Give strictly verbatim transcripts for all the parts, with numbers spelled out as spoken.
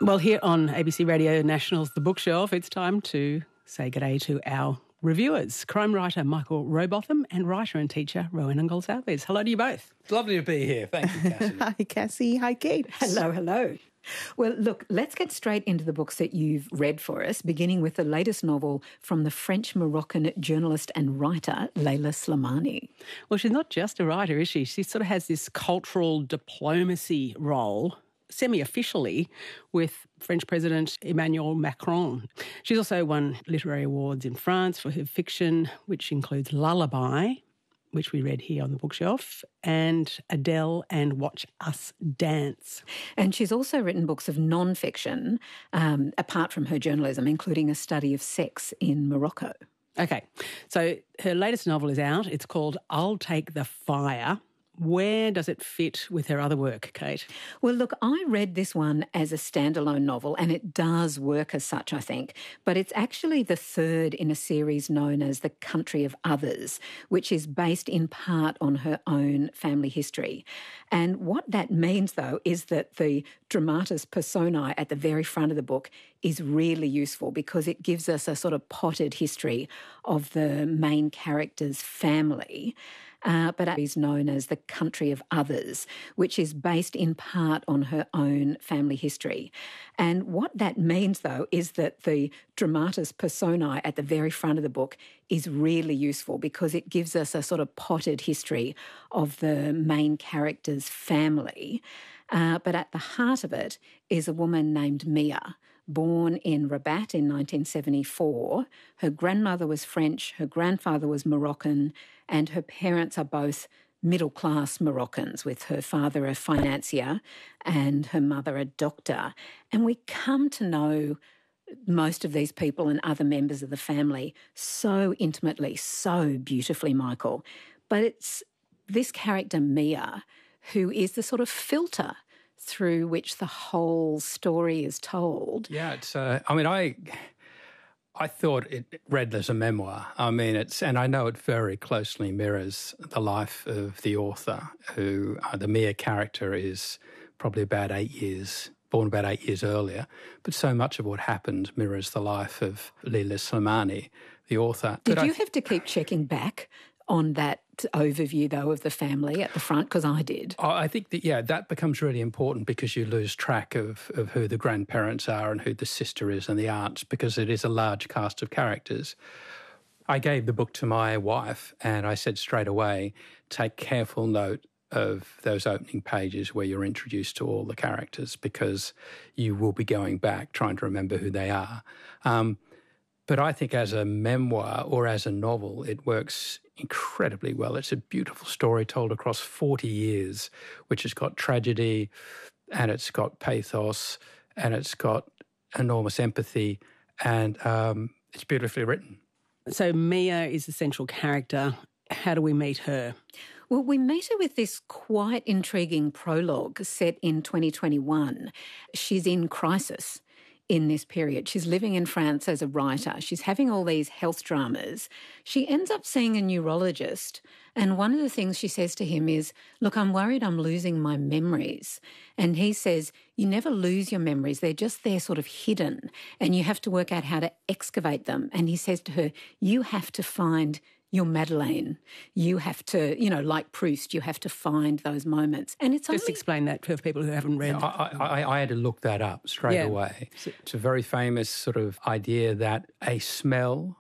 Well, here on A B C Radio National's The Bookshelf, it's time to say g'day to our reviewers, crime writer Michael Robotham and writer and teacher Rowena Gonsalves. Hello to you both. It's lovely to be here. Thank you, Cassie. Hi, Cassie. Hi, Kate. Hello, hello. Well, look, let's get straight into the books that you've read for us, beginning with the latest novel from the French-Moroccan journalist and writer Leila Slimani. Well, she's not just a writer, is she? She sort of has this cultural diplomacy role, semi-officially, with French President Emmanuel Macron. She's also won literary awards in France for her fiction, which includes Lullaby, which we read here on the bookshelf, and Adele and Watch Us Dance. And she's also written books of non-fiction, um, apart from her journalism, including a study of sex in Morocco. Okay, so her latest novel is out. It's called I'll Take the Fire. Where does it fit with her other work, Kate? Well, look, I read this one as a standalone novel, and it does work as such, I think. But it's actually the third in a series known as The Country of Others, which is based in part on her own family history. And what that means, though, is that the dramatis personae at the very front of the book is really useful because it gives us a sort of potted history of the main character's family. Uh, but it is known as The Country of Others, which is based in part on her own family history. And what that means, though, is that the dramatis personae at the very front of the book is really useful because it gives us a sort of potted history of the main character's family. Uh, but at the heart of it is a woman named Mia, born in Rabat in nineteen seventy-four. Her grandmother was French, her grandfather was Moroccan, and her parents are both middle-class Moroccans, with her father a financier and her mother a doctor. And we come to know most of these people and other members of the family so intimately, so beautifully, Michael. But it's this character, Mia, who is the sort of filter through which the whole story is told. Yeah, it's. Uh, I mean, I, I thought it read as a memoir. I mean, it's, and I know it very closely mirrors the life of the author, who uh, the Mia character is probably about eight years, born about eight years earlier. But so much of what happened mirrors the life of Leila Slimani, the author. Did but you I, have to keep checking back on that overview, though, of the family at the front? Because I did. I think that, yeah, that becomes really important because you lose track of, of who the grandparents are and who the sister is and the aunts, because it is a large cast of characters. I gave the book to my wife and I said straight away, take careful note of those opening pages where you're introduced to all the characters, because you will be going back trying to remember who they are. Um, But I think as a memoir or as a novel, it works incredibly well. It's a beautiful story told across forty years, which has got tragedy and it's got pathos and it's got enormous empathy, and um, it's beautifully written. So Mia is the central character. How do we meet her? Well, we meet her with this quite intriguing prologue set in twenty twenty-one. She's in crisis in this period. She's living in France as a writer. She's having all these health dramas. She ends up seeing a neurologist, and one of the things she says to him is, look, I'm worried I'm losing my memories. And he says, you never lose your memories. They're just there sort of hidden, and you have to work out how to excavate them. And he says to her, you have to find your Madeleine. You have to, you know, like Proust, you have to find those moments. And it's Just only... explain that for people who haven't read. I, I, I had to look that up straight Yeah. away. It's a very famous sort of idea that a smell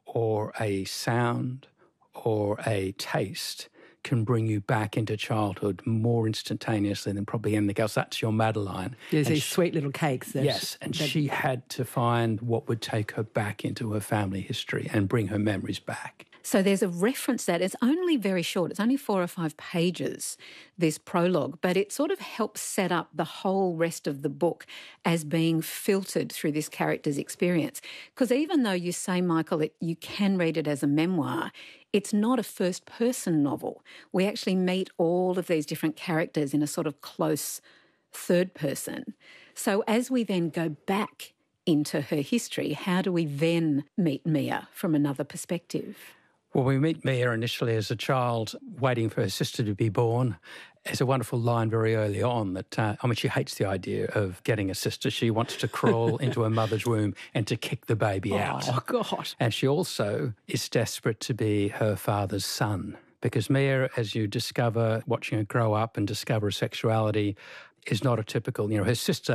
or a sound or a taste can bring you back into childhood more instantaneously than probably anything else. That's your Madeleine. There's And these she- sweet little cakes. That, Yes, and that- she had to find what would take her back into her family history and bring her memories back. So there's a reference that it's only very short. It's only four or five pages, this prologue, but it sort of helps set up the whole rest of the book as being filtered through this character's experience. Because even though you say, Michael, it, you can read it as a memoir, it's not a first-person novel. We actually meet all of these different characters in a sort of close third person. So as we then go back into her history, how do we then meet Mia from another perspective? Well, we meet Mia initially as a child waiting for her sister to be born, There's a wonderful line very early on that, uh, I mean, she hates the idea of getting a sister. She wants to crawl into her mother's womb and to kick the baby out. Oh, God. And she also is desperate to be her father's son, because Mia, as you discover, watching her grow up and discover her sexuality, is not a typical, you know, her sister